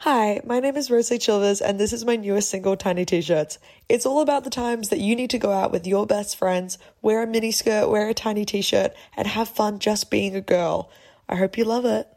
Hi, my name is Rosalie Chilvers, and this is my newest single, Tiny T-Shirts. It's all about the times that you need to go out with your best friends, wear a miniskirt, wear a tiny T-shirt, and have fun just being a girl. I hope you love it.